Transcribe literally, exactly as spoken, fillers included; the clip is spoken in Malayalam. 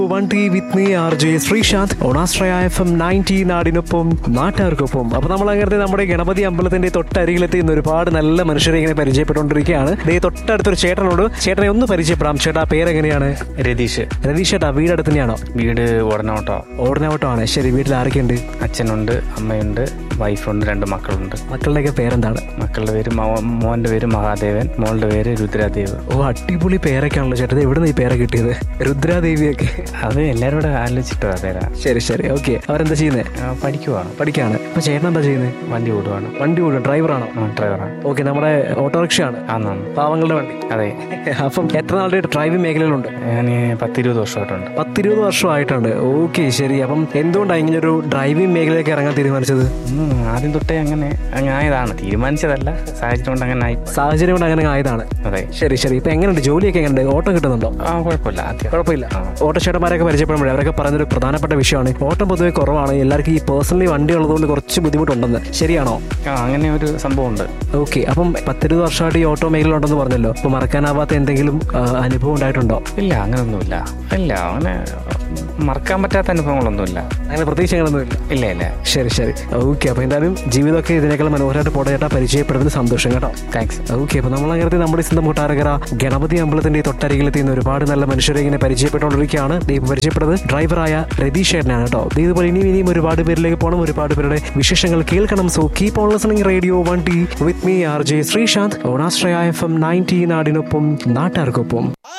One T with me R J Sreesanth ഓണാശ്രയ F M ninety നാടിനൊപ്പം നാട്ടുകാർക്കൊപ്പം. അപ്പൊ നമ്മൾ അങ്ങനത്തെ നമ്മുടെ ഗണപതി അമ്പലത്തിന്റെ തൊട്ടരികിലെത്തി ഇന്ന് ഒരുപാട് നല്ല മനുഷ്യരെ ഇങ്ങനെ പരിചയപ്പെട്ടുകൊണ്ടിരിക്കുകയാണ്. ദേ തൊട്ടടുത്തൊരു ചേട്ടനോട്, ചേട്ടനെ ഒന്ന് പരിചയപ്പെടാം. ചേട്ടാ പേരെങ്ങനെയാണ്? രതീഷ്. രതീഷ് ചേട്ടാ വീട് അടുത്ത് തന്നെയാണോ? വീട് ഓടനോട്ടോ. ഓടനോട്ടമാണ്. ശരി, വീട്ടിൽ ആരൊക്കെയുണ്ട്? അച്ഛനുണ്ട്, അമ്മയുണ്ട്, വൈഫുണ്ട്, രണ്ട് മക്കളുണ്ട്. മക്കളുടെയൊക്കെ പേരെന്താണ്? മക്കളുടെ പേര് മോന്റെ പേര് മഹാദേവൻ, മോളുടെ പേര് രുദ്രാദേവ്. ഓ, അടിപൊളി പേരൊക്കെയാണല്ലോ ചേട്ടാ. എവിടെ നിന്ന് ഈ പേരെ കിട്ടിയത്? രുദ്രാദേവിയൊക്കെ അത് എല്ലാവരും കൂടെ ആലോചിച്ചിട്ടാ പേരാ. ശരി ശരി, ഓക്കെ. അവരെന്താ ചെയ്യുന്നത്? പഠിക്കുവാണ്. പഠിക്കാണ്. അപ്പൊ ചേട്ടൻ എന്താ ചെയ്യുന്നത്? വണ്ടി ഓടുവാണ്. വണ്ടി ഓടും. ഡ്രൈവറാണോ? ഡ്രൈവറാണ്. ഓക്കെ. നമ്മുടെ ഓട്ടോറിക്ഷയാണ്. ആന്നാണ്. പാവങ്ങളുടെ വണ്ടി. അതെ. അപ്പം എത്ര നാളുടെ ഡ്രൈവിംഗ് മേഖലയിലുണ്ട്? ഞാൻ പത്തിരുപത് വർഷമായിട്ടുണ്ട്. പത്തിരുപത് വർഷമായിട്ടുണ്ട്. ഓക്കെ, ശരി. അപ്പം എന്തുകൊണ്ടാണ് ഇങ്ങനെ ഒരു ഡ്രൈവിംഗ് മേഖലയിലേക്ക് ഇറങ്ങാൻ തീരുമാനിച്ചത്? ആദ്യം തൊട്ടേ അങ്ങനെ അങ്ങനെ ആയതാണ്. തീരുമാനിച്ചതല്ല, സാഹചര്യം കൊണ്ട് അങ്ങനെ ആയി. സാഹചര്യം കൊണ്ട് അങ്ങനെ ആയതാണ്. അതെ. ശരി ശരി. ഇപ്പൊ എങ്ങനെയുണ്ട് ജോലിയൊക്കെ? എങ്ങനെയുണ്ട്? ഓട്ടം കിട്ടുന്നുണ്ടോ? ആ, കുഴപ്പമില്ല. കുഴപ്പമില്ല. ഓട്ടോച്ചേട്ടന്മാരൊക്കെ പരിചയപ്പെടുമ്പോഴേ അവരൊക്കെ പറഞ്ഞൊരു പ്രധാനപ്പെട്ട വിഷയമാണ് ഓട്ടം പൊതുവെ കുറവാണ്, എല്ലാവർക്കും ഈ പേഴ്സണലി വണ്ടി ഉള്ളതുകൊണ്ട് കുറച്ച് ബുദ്ധിമുട്ടുണ്ടെന്ന്. ശരിയാണോ? ആ, അങ്ങനെ ഒരു സംഭവം ഉണ്ട്. ഓക്കെ. അപ്പം പത്തിരുപത് വർഷമായിട്ട് ഈ ഓട്ടോ മേഖല ഉണ്ടെന്ന് പറഞ്ഞല്ലോ. അപ്പൊ മറക്കാനാവാത്ത എന്തെങ്കിലും അനുഭവം ഉണ്ടായിട്ടുണ്ടോ? ഇല്ല, അങ്ങനൊന്നുമില്ല. ഇല്ല, അങ്ങനെ മറക്കാൻ പറ്റാത്ത അനുഭവങ്ങളൊന്നുമില്ല. അങ്ങനെ പ്രത്യേകിച്ച് അങ്ങനെയൊന്നുമില്ല. ഇല്ല ഇല്ല. ശരി ശരി, ഓക്കെ. അപ്പൊ എന്തായാലും ജീവിതമൊക്കെ ഇതിനേക്കാൾ മനോഹരമായിട്ട് പോട്ടെ ചേട്ടാ. പരിചയപ്പെടുന്നത് സന്തോഷം കേട്ടോ. താങ്ക്സ്. ഓക്കെ. അപ്പൊ നമ്മൾ അങ്ങനത്തെ നമ്മുടെ സ്വന്തം കൊട്ടാരക്കര ഗണപതി അമ്പലത്തിന്റെ തൊട്ടരികിലെത്തിയുന്ന ഒരുപാട് നല്ല മനുഷ്യരെ ഇങ്ങനെ പരിചയപ്പെട്ടുകൊണ്ടിരിക്കുകയാണ്. ദൈവം പരിചയപ്പെടുന്നത് ഡ്രൈവറായ രതീഷ് ചേട്ടനാണ് കേട്ടോ. ഇതുപോലെ ഇനിയും ഇനിയും ഒരുപാട് പേരിലേക്ക് പോകണം, ഒരുപാട് പേരുടെ വിശേഷങ്ങൾ കേൾക്കണം. So keep on listening radio one T with me R J Sreesanth ഓണാശ്രയ F M ninety നാടിനൊപ്പം നാട്ടുകാർക്കൊപ്പം.